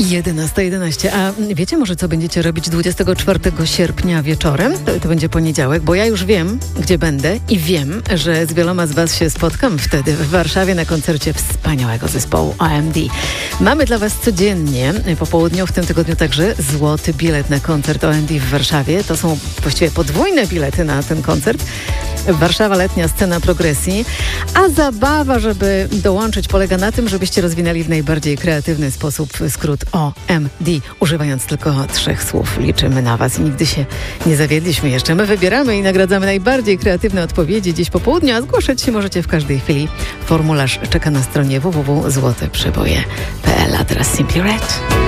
11:11. A wiecie może, co będziecie robić 24 sierpnia wieczorem? To będzie poniedziałek, bo ja już wiem, gdzie będę i wiem, że z wieloma z was się spotkam wtedy w Warszawie na koncercie wspaniałego zespołu OMD. Mamy dla was codziennie po południu, w tym tygodniu także złoty bilet na koncert OMD w Warszawie. To są właściwie podwójne bilety na ten koncert. Warszawa, letnia scena progresji. A zabawa, żeby dołączyć, polega na tym, żebyście rozwinęli w najbardziej kreatywny sposób skrót OMD, używając tylko 3 słów. Liczymy na was i nigdy się nie zawiedliśmy jeszcze. My wybieramy i nagradzamy najbardziej kreatywne odpowiedzi dziś po południu, a zgłaszać się możecie w każdej chwili. Formularz czeka na stronie www.złoteprzeboje.pl, a teraz Simply Red.